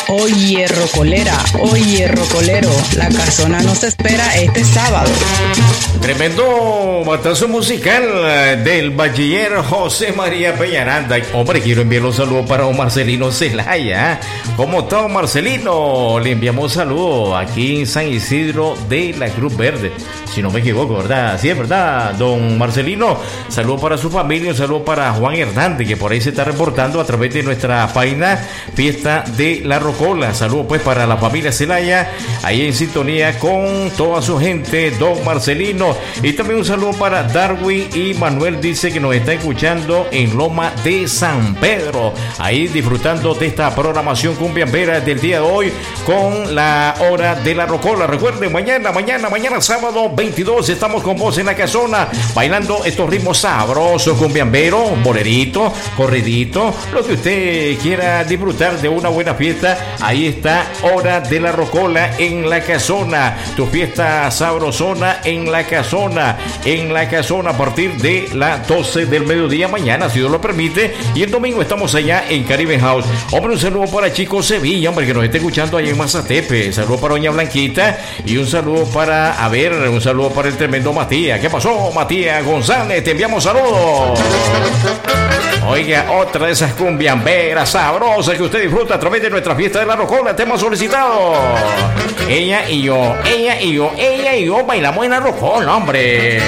Oye, rocolera, oye, rocolero, la casona nos espera este sábado. Tremendo batazo musical del bachiller José María Peñaranda. Hombre, quiero enviarle un saludo para don Marcelino Zelaya. ¿Cómo está don Marcelino? Le enviamos saludo aquí en San Isidro de la Cruz Verde. Si no me equivoco, ¿verdad? Sí, es verdad, don Marcelino. Saludo para su familia, un saludo para Juan Hernández, que por ahí se está reportando a través de nuestra página Fiesta de la Rocola. Saludo pues para la familia Zelaya, ahí en sintonía con toda su gente, don Marcelino. Y también un saludo para Darwin y Manuel, dice que nos está escuchando en Loma de San Pedro, ahí disfrutando de esta programación cumbiambera del día de hoy con la hora de la Rocola. Recuerden, mañana sábado 22 estamos con vos en la casona, bailando estos ritmos sabrosos, cumbiamberos, bolerito, corridito, lo que usted quiera disfrutar de una buena fiesta. Ahí está Hora de la Rocola en la casona, tu fiesta sabrosona en la casona a partir de las 12 del mediodía mañana, si Dios lo permite, y el domingo estamos allá en Caribe House. Hombre, un saludo para Chico Sevilla, hombre, que nos esté escuchando allá en Mazatepe. Saludo para doña Blanquita y un saludo para el tremendo Matías. ¿Qué pasó, Matías González? Te enviamos saludos. Oiga, otra de esas cumbiamberas sabrosas que usted disfruta a través de nuestra fiesta de la Rocola. Te hemos solicitado. Ella y yo bailamos en la Rocola, hombre.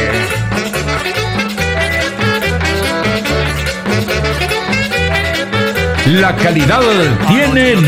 La calidad tiene